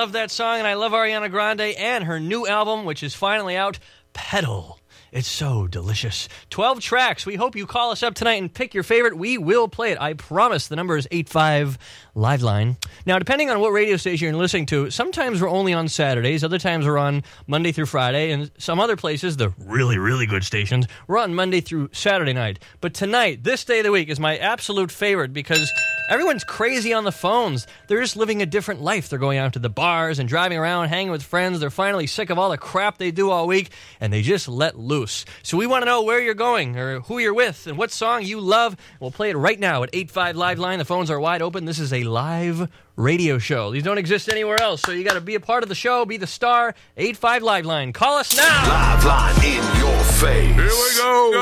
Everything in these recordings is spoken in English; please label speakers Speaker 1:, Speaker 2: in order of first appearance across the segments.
Speaker 1: love that song, and I love Ariana Grande and her new album, which is finally out, Pedal. It's so delicious. 12 tracks. We hope you call us up tonight and pick your favorite. We will play it. I promise. The number is 85 Liveline. Now, depending on what radio station you're listening to, sometimes we're only on Saturdays. Other times we're on Monday through Friday. And some other places, the really, really good stations, we're on Monday through Saturday night. But tonight, this day of the week, is my absolute favorite because everyone's crazy on the phones. They're just living a different life. They're going out to the bars and driving around, hanging with friends. They're finally sick of all the crap they do all week, and they just let loose. So we want to know where you're going or who you're with and what song you love. We'll play it right now at 85 Liveline. The phones are wide open. This is a live radio show. These don't exist anywhere else, so you got to be a part of the show, be the star. 85 Liveline. Call us now.
Speaker 2: Liveline in your face.
Speaker 3: Here we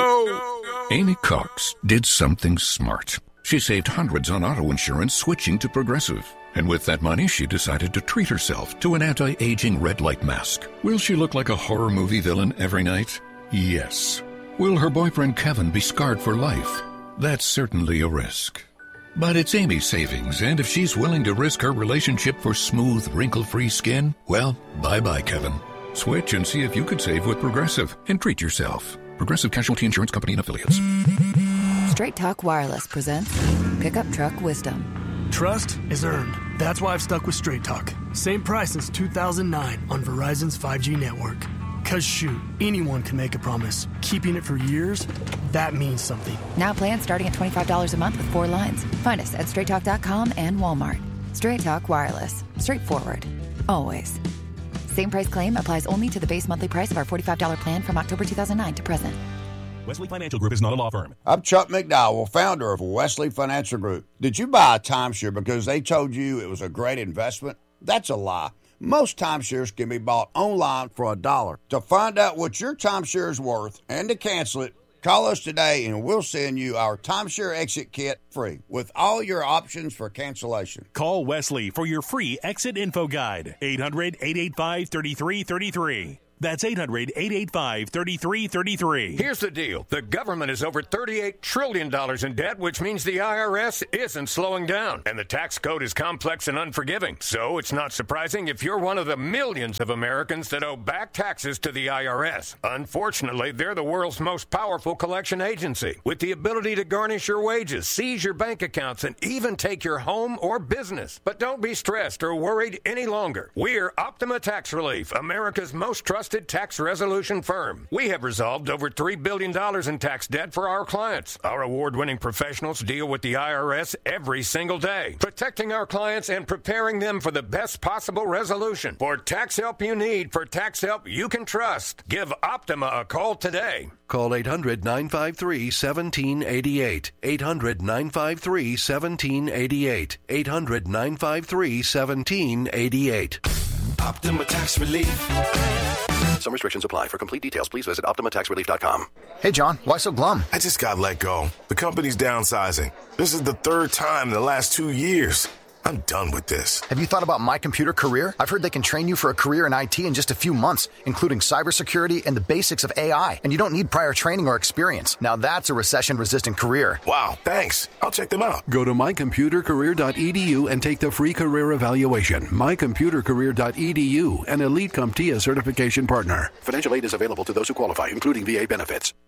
Speaker 3: go.
Speaker 4: Amy Cox did something smart. She saved hundreds on auto insurance switching to Progressive. And with that money, she decided to treat herself to an anti-aging red light mask. Will she look like a horror movie villain every night? Yes. Will her boyfriend Kevin be scarred for life? That's certainly a risk. But it's Amy's savings, and if she's willing to risk her relationship for smooth, wrinkle-free skin, well, bye-bye, Kevin. Switch and see if you could save with Progressive and treat yourself. Progressive Casualty Insurance Company and Affiliates.
Speaker 5: Straight Talk Wireless presents Pickup Truck Wisdom.
Speaker 6: Trust is earned. That's why I've stuck with Straight Talk. Same price since 2009 on Verizon's 5G network. Because shoot, anyone can make a promise. Keeping it for years, that means something.
Speaker 5: Now plans starting at $25 a month with 4 lines. Find us at straighttalk.com and Walmart. Straight Talk Wireless. Straightforward. Always. Same price claim applies only to the base monthly price of our $45 plan from October 2009 to present.
Speaker 7: Wesley Financial Group is not a law firm.
Speaker 8: I'm Chuck McDowell, founder of Wesley Financial Group. Did you buy a timeshare because they told you it was a great investment? That's a lie. Most timeshares can be bought online for $1. To find out what your timeshare is worth and to cancel it, call us today and we'll send you our timeshare exit kit free with all your options for cancellation.
Speaker 7: Call Wesley for your free exit info guide. 800-885-3333. That's 800-885-3333.
Speaker 9: Here's the deal. The government is over $38 trillion in debt, which means the IRS isn't slowing down. And the tax code is complex and unforgiving. So it's not surprising if you're one of the millions of Americans that owe back taxes to the IRS. Unfortunately, they're the world's most powerful collection agency, with the ability to garnish your wages, seize your bank accounts, and even take your home or business. But don't be stressed or worried any longer. We're Optima Tax Relief, America's most trusted tax resolution firm. We have resolved over $3 billion in tax debt for our clients. Our award-winning professionals deal with the IRS every single day, protecting our clients and preparing them for the best possible resolution. For tax help you need, for tax help you can trust, give Optima a call today.
Speaker 2: Call 800-953-1788. 800-953-1788. 800-953-1788.
Speaker 3: Optima Tax Relief.
Speaker 2: Some restrictions apply. For complete details, please visit OptimaTaxRelief.com.
Speaker 10: Hey, John, why so glum?
Speaker 3: I just got let go. The company's downsizing. This is the 3rd time in the last 2 years. I'm done with this.
Speaker 10: Have you thought about My Computer Career? I've heard they can train you for a career in IT in just a few months, including cybersecurity and the basics of AI. And you don't need prior training or experience. Now that's a recession-resistant career.
Speaker 3: Wow, thanks. I'll check them out.
Speaker 11: Go to mycomputercareer.edu and take the free career evaluation. mycomputercareer.edu, an Elite CompTIA certification partner.
Speaker 2: Financial aid is available to those who qualify, including VA benefits.